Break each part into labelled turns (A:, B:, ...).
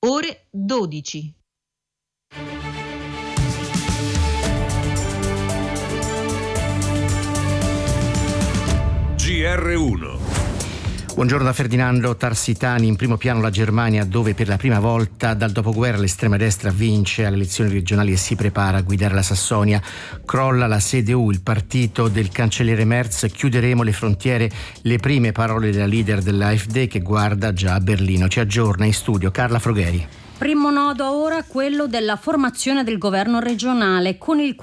A: ore 12.
B: GR1.
C: Buongiorno da Ferdinando Tarsitani. In primo piano la Germania, dove per la prima volta dal dopoguerra l'estrema destra vince alle elezioni regionali e si prepara a guidare la Sassonia. Crolla la CDU, il partito del cancelliere Merz. Chiuderemo le frontiere, le prime parole della leader dell'AfD che guarda già a Berlino. Ci aggiorna in studio Carla Frogheri.
D: Primo nodo ora quello della formazione del governo regionale. Con il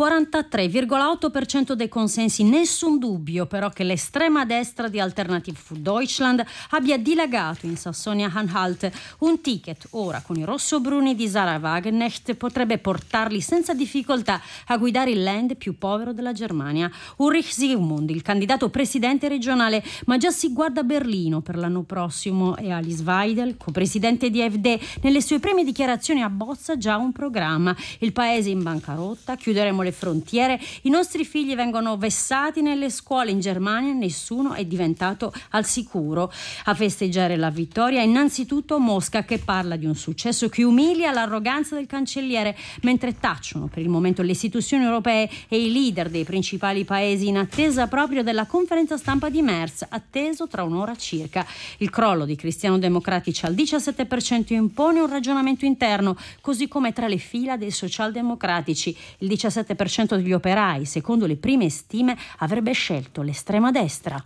D: 43,8% dei consensi, nessun dubbio però che l'estrema destra di Alternative für Deutschland abbia dilagato in Sassonia-Anhalt. Un ticket ora con i rossobruni di Sarah Wagenknecht potrebbe portarli senza difficoltà a guidare il land più povero della Germania. Ulrich Siegmund, il candidato presidente regionale, ma già si guarda a Berlino per l'anno prossimo, e Alice Weidel, co-presidente di AfD, nelle sue prime dichiarazioni abbozza già un programma. Il paese in bancarotta, chiuderemo le frontiere, i nostri figli vengono vessati nelle scuole in Germania, nessuno è diventato al sicuro. A festeggiare la vittoria innanzitutto Mosca, che parla di un successo che umilia l'arroganza del cancelliere, mentre tacciono per il momento le istituzioni europee e i leader dei principali paesi in attesa proprio della conferenza stampa di Merz, atteso tra un'ora circa. Il crollo di cristiano-democratici al 17% impone un ragionamento interno, così come tra le fila dei socialdemocratici. Il 17% degli operai, secondo le prime stime, avrebbe scelto l'estrema destra.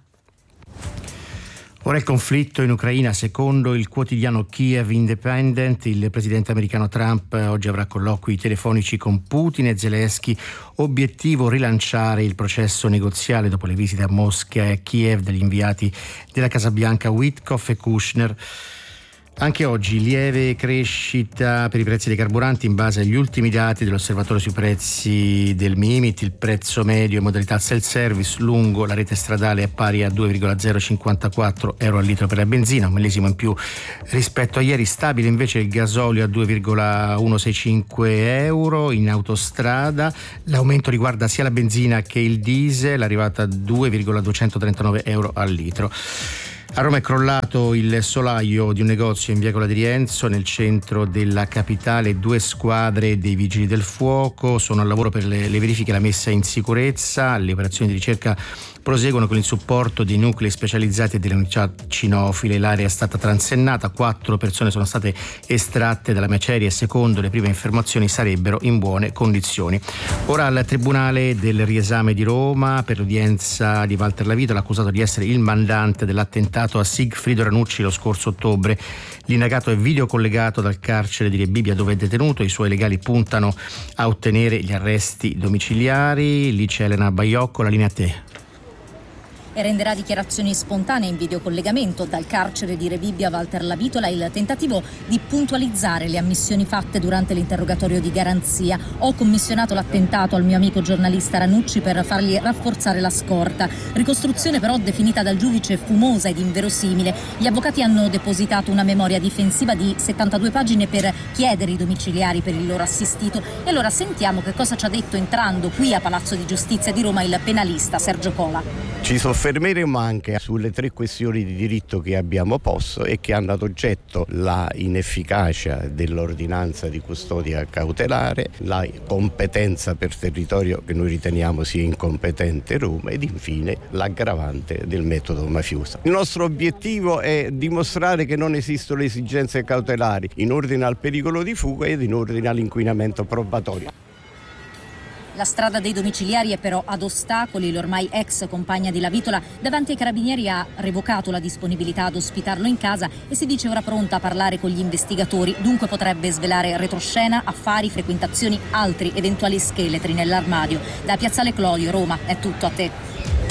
C: Ora il conflitto in Ucraina. Secondo il quotidiano Kiev Independent, il presidente americano Trump oggi avrà colloqui telefonici con Putin e Zelensky. Obiettivo rilanciare il processo negoziale dopo le visite a Mosca e Kiev degli inviati della Casa Bianca Witkoff e Kushner. Anche oggi lieve crescita per i prezzi dei carburanti in base agli ultimi dati dell'osservatorio sui prezzi del MIMIT. Il prezzo medio in modalità self-service lungo la rete stradale è pari a 2,054 euro al litro per la benzina, un millesimo in più rispetto a ieri. Stabile invece il gasolio a 2,165 euro in autostrada. L'aumento riguarda sia la benzina che il diesel, arrivata a 2,239 euro al litro. A Roma è crollato il solaio di un negozio in via Cola di Rienzo, nel centro della capitale. 2 squadre dei vigili del fuoco sono al lavoro per le verifiche e la messa in sicurezza. Le operazioni di ricerca proseguono con il supporto dei nuclei specializzati e delle unità cinofile. L'area è stata transennata, 4 persone sono state estratte dalla maceria e secondo le prime informazioni sarebbero in buone condizioni. Ora al Tribunale del Riesame di Roma, per l'udienza di Walter Lavito, l'accusato di essere il mandante dell'attentato a Sigfrido Ranucci lo scorso ottobre. L'indagato è videocollegato dal carcere di Rebibbia dove è detenuto. I suoi legali puntano a ottenere gli arresti domiciliari. Lì c'è Elena Baiocco, la linea a te.
E: E renderà dichiarazioni spontanee in videocollegamento dal carcere di Rebibbia Walter Lavitola. Il tentativo di puntualizzare le ammissioni fatte durante l'interrogatorio di garanzia. Ho commissionato l'attentato al mio amico giornalista Ranucci per fargli rafforzare la scorta. Ricostruzione però definita dal giudice fumosa ed inverosimile. Gli avvocati hanno depositato una memoria difensiva di 72 pagine per chiedere i domiciliari per il loro assistito. E allora sentiamo che cosa ci ha detto entrando qui a Palazzo di Giustizia di Roma il penalista Sergio Cola.
F: Ci soffermeremo anche sulle 3 questioni di diritto che abbiamo posto e che hanno ad oggetto la inefficacia dell'ordinanza di custodia cautelare, la competenza per territorio che noi riteniamo sia incompetente Roma ed infine l'aggravante del metodo mafioso. Il nostro obiettivo è dimostrare che non esistono le esigenze cautelari in ordine al pericolo di fuga ed in ordine all'inquinamento probatorio.
E: La strada dei domiciliari è però ad ostacoli. L'ormai ex compagna di Lavitola davanti ai carabinieri ha revocato la disponibilità ad ospitarlo in casa e si dice ora pronta a parlare con gli investigatori. Dunque potrebbe svelare retroscena, affari, frequentazioni, altri eventuali scheletri nell'armadio. Da Piazzale Clodio, Roma, è tutto, a te.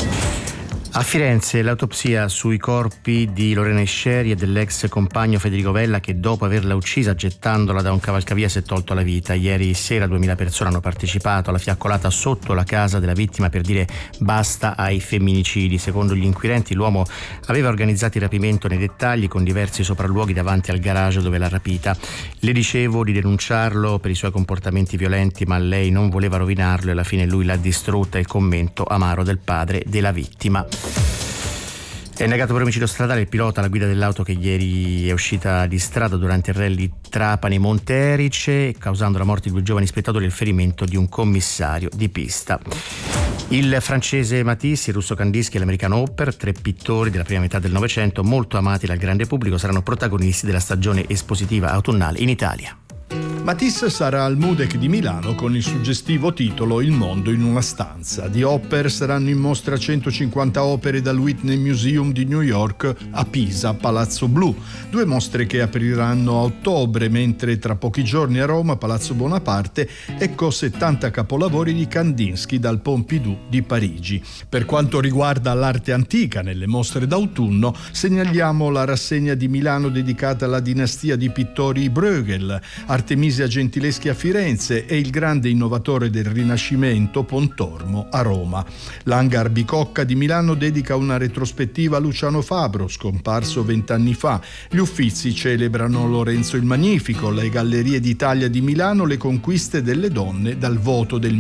C: A Firenze l'autopsia sui corpi di Lorena Isceri e dell'ex compagno Federico Vella, che dopo averla uccisa gettandola da un cavalcavia si è tolto la vita. Ieri sera 2000 persone hanno partecipato alla fiaccolata sotto la casa della vittima per dire basta ai femminicidi. Secondo gli inquirenti l'uomo aveva organizzato il rapimento nei dettagli con diversi sopralluoghi davanti al garage dove l'ha rapita. Le dicevo di denunciarlo per i suoi comportamenti violenti, ma lei non voleva rovinarlo e alla fine lui l'ha distrutta. Il commento amaro del padre della vittima. È negato per omicidio stradale il pilota alla guida dell'auto che ieri è uscita di strada durante il rally Trapani-Monterice, causando la morte di 2 giovani spettatori e il ferimento di un commissario di pista. Il francese Matisse, il russo Kandinsky e l'americano Hopper, 3 pittori della prima metà del Novecento molto amati dal grande pubblico, saranno protagonisti della stagione espositiva autunnale in Italia.
A: Matisse sarà al MUDEC di Milano con il suggestivo titolo Il mondo in una stanza. Di Hopper saranno in mostra 150 opere dal Whitney Museum di New York a Pisa, Palazzo Blu. 2 mostre che apriranno a ottobre, mentre tra pochi giorni a Roma, Palazzo Bonaparte, ecco 70 capolavori di Kandinsky dal Pompidou di Parigi. Per quanto riguarda l'arte antica nelle mostre d'autunno, segnaliamo la rassegna di Milano dedicata alla dinastia di pittori Bruegel, Artemisia Gentileschi a Firenze e il grande innovatore del Rinascimento Pontormo a Roma. L'Hangar Bicocca di Milano dedica una retrospettiva a Luciano Fabro, scomparso 20 anni fa. Gli Uffizi celebrano Lorenzo il Magnifico. Le Gallerie d'Italia di Milano le conquiste delle donne dal voto del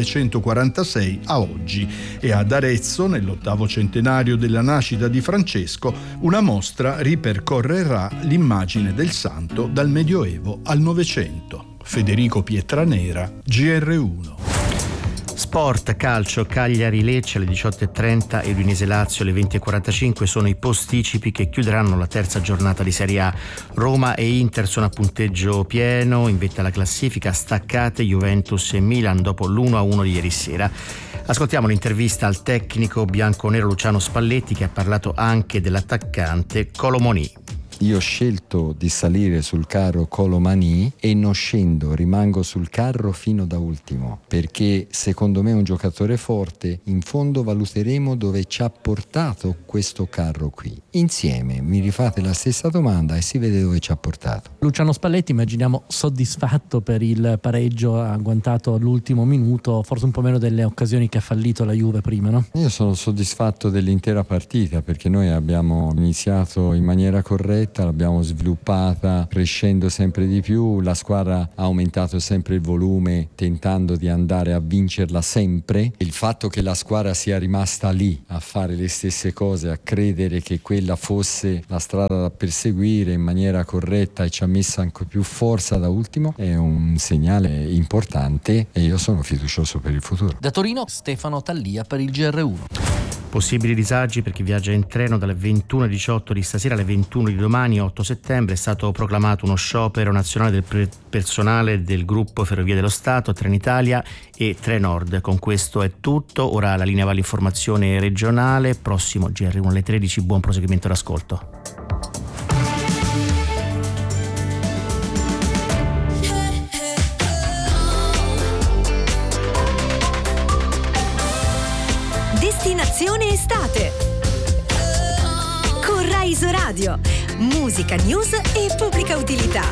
A: 1946 a oggi. E ad Arezzo, nell'8° centenario della nascita di Francesco, una mostra ripercorrerà l'immagine del santo dal Medioevo al Novecento. Federico Pietranera, GR1.
C: Sport, calcio, Cagliari-Lecce alle 18.30 e Udinese-Lazio alle 20.45 sono i posticipi che chiuderanno la terza giornata di Serie A. Roma e Inter sono a punteggio pieno, in vetta alla classifica, staccate Juventus e Milan dopo l'1-1 di ieri sera. Ascoltiamo l'intervista al tecnico bianconero Luciano Spalletti, che ha parlato anche dell'attaccante Kolo Muani.
B: Io ho scelto di salire sul carro Kolo Muani e non scendo, rimango sul carro fino da ultimo, perché secondo me è un giocatore forte. In fondo valuteremo dove ci ha portato questo carro qui. Insieme mi rifate la stessa domanda e si vede dove ci ha portato.
G: Luciano Spalletti, immaginiamo soddisfatto per il pareggio agguantato all'ultimo minuto, forse un po' meno delle occasioni che ha fallito la Juve prima, no?
B: Io sono soddisfatto dell'intera partita, perché noi abbiamo iniziato in maniera corretta, l'abbiamo sviluppata crescendo sempre di più, la squadra ha aumentato sempre il volume tentando di andare a vincerla sempre. Il fatto che la squadra sia rimasta lì a fare le stesse cose, a credere che quella fosse la strada da perseguire in maniera corretta e ci ha messo anche più forza da ultimo, è un segnale importante e io sono fiducioso per il futuro.
G: Da Torino, Stefano Tallia per il GR1.
C: Possibili disagi per chi viaggia in treno dalle 21.18 di stasera alle 21 di domani, 8 settembre. È stato proclamato uno sciopero nazionale del personale del gruppo Ferrovie dello Stato, Trenitalia e Trenord. Con questo è tutto. Ora la linea va all'informazione regionale. Prossimo GR1 alle 13. Buon proseguimento d'ascolto.
H: Destinazione estate con Rai Radio, musica, news e pubblica utilità.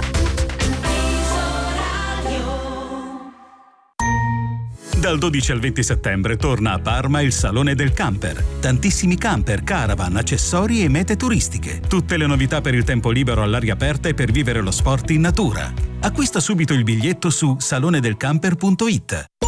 I: Dal 12 al 20 settembre torna a Parma il Salone del Camper. Tantissimi camper, caravan, accessori e mete turistiche. Tutte le novità per il tempo libero all'aria aperta e per vivere lo sport in natura. Acquista subito il biglietto su salonedelcamper.it.